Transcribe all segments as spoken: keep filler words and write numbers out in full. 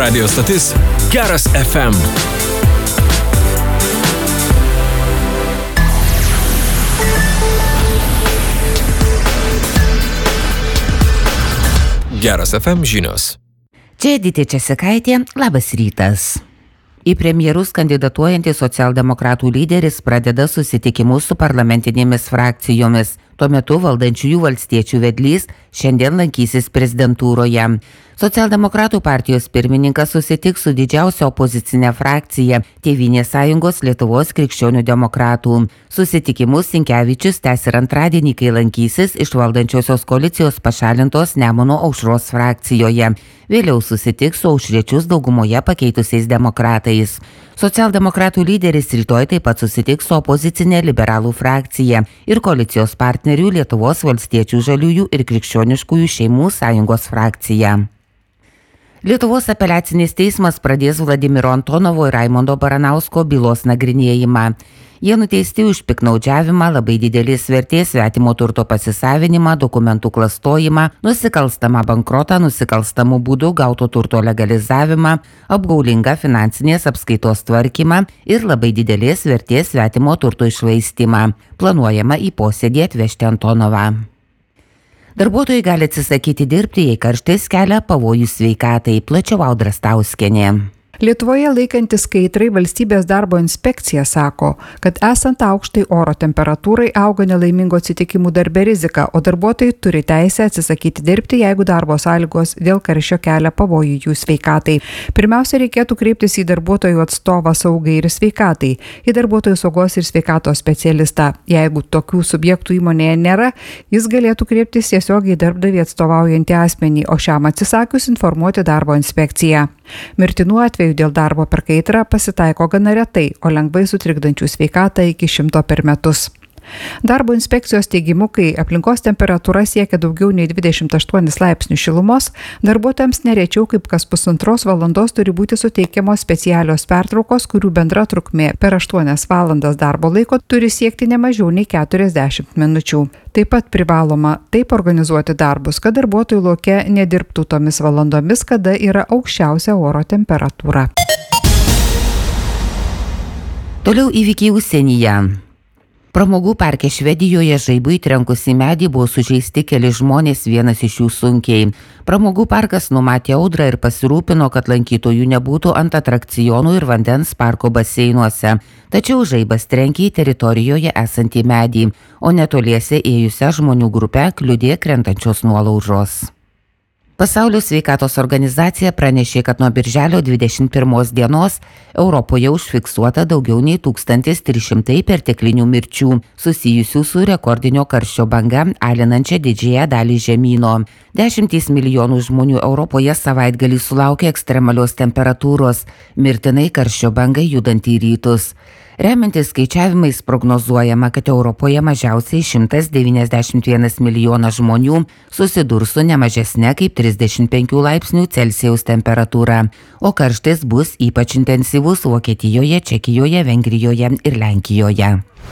Radio stotis Geras F M. Geras F M žinios. Čia Edita Česikaitė, labas rytas. Į premjerus kandidatuojantis socialdemokratų lyderis pradeda susitikimus su parlamentinėmis frakcijomis. Tuo metu valdančiųjų valstiečių vedlys šiandien lankysis prezidentūroje. Socialdemokratų partijos pirmininkas susitiks su didžiausia opozicinė frakcija Tėvynės sąjungos Lietuvos krikščionių demokratų. Susitikimus Sinkevičius tęs ir antradienį, kai lankysis iš valdančiosios koalicijos pašalintos Nemuno aušros frakcijoje. Vėliau susitiks su aušriečius daugumoje pakeitusiais demokratais. Socialdemokratų lyderis rytoj taip pat susitiks su opozicinė liberalų frakcija ir koalicijos partnerių Lietuvos valstiečių žaliųjų ir krikščioniškųjų šeimų sąjungos frakcija. Lietuvos apeliacinis teismas pradės Vladimiro Antonovo ir Raimundo Baranausko bylos nagrinėjimą. Jie nuteisti už piknaudžiavimą, labai didelės vertės svetimo turto pasisavinimą, dokumentų klastojimą, nusikalstamą bankrotą, nusikalstamų būdų gauto turto legalizavimą, apgaulingą finansinės apskaitos tvarkymą ir labai didelės vertės svetimo turto iššvaistymą. Planuojama į posėdį atvežti Antonovą. Darbuotojai gali atsisakyti dirbti, jei karštis kelia pavojų sveikatai, plačiau Audra Stauskienė. Lietuvoje laikantis kaitrai valstybės darbo inspekcija sako, kad esant aukštai oro temperatūrai auga nelaimingų atsitikimų darbe rizika, o darbuotojai turi teisę atsisakyti dirbti, jeigu darbo sąlygos dėl karščio kelia pavojų jų sveikatai. Pirmiausia, reikėtų kreiptis į darbuotojų atstovą saugai ir sveikatai, į darbuotojų saugos ir sveikatos specialistą. Jeigu tokių subjektų įmonėje nėra, jis galėtų kreiptis tiesiog į darbdavį atstovaujantį asmenį, o šiam atsisakius informuoti darbo inspekciją. Mirtinų atvejų dėl darbo per kaitrą pasitaiko gana retai, o lengvai sutrikdančių sveikatą iki šimto per metus. Darbo inspekcijos teigimu, kai aplinkos temperatūra siekia daugiau nei dvidešimt aštuonis laipsnius šilumos, darbuotojams nerečiau kaip kas pusantros valandos turi būti suteikiamos specialios pertraukos, kurių bendra trukmė per aštuonias valandas darbo laiko turi siekti ne mažiau nei keturiasdešimt minučių. Taip pat privaloma taip organizuoti darbus, kad darbuotojų lauke nedirbtų tomis valandomis, kada yra aukščiausia oro temperatūra. Toliau įvykiai užsienyje. Pramogų parke Švedijoje žaibui trenkus į medį buvo sužeisti keli žmonės, vienas iš jų sunkiai. Pramogų parkas numatė audrą ir pasirūpino, kad lankytojų nebūtų ant atrakcionų ir vandens parko baseinuose. Tačiau žaibas trenkė į teritorijoje esantį medį, o netoliese ėjusią žmonių grupę kliudė krentančios nuolaužos. Pasaulio sveikatos organizacija pranešė, kad nuo birželio dvidešimt pirmos dienos Europoje užfiksuota daugiau nei tūkstantis trys šimtai perteklinių mirčių, susijusių su rekordinio karščio banga, alinančia didžiąją dalį žemyno. Dešimtys milijonų žmonių Europoje savaitgalį sulaukė ekstremalios temperatūros, mirtinai karščio bangai judant į rytus. Remiantis skaičiavimais prognozuojama, kad Europoje mažiausiai šimtas devyniasdešimt vienas milijonas žmonių susidurs su nemažesne kaip trisdešimt penkių laipsnių Celsijaus temperatūra, o karštis bus ypač intensyvus Vokietijoje, Čekijoje, Vengrijoje ir Lenkijoje.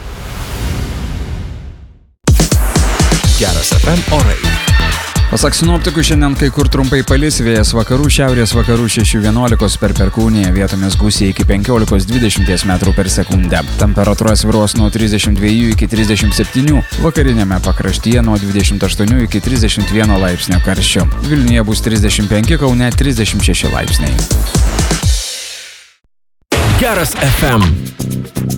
Geras F M orai. Pasak sinoptikų, šiandien kai kur trumpai palis, vėjas vakarų, šiaurės vakarų šeši vienuolikos per perkūniją, vietomis gūsiai iki penkiolikos dvidešimt metrų per sekundę. Temperatūra svyruos nuo trisdešimt dviejų iki trisdešimt septynių, vakarinėme pakraštyje nuo dvidešimt aštuonių iki trisdešimt vieno laipsnio karščio. Vilniuje bus trisdešimt penki, Kaune trisdešimt šeši laipsniai. Geras F M.